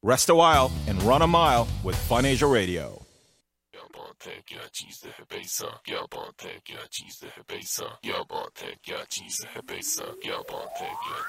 Rest a while and run a mile with Fun Asia Radio.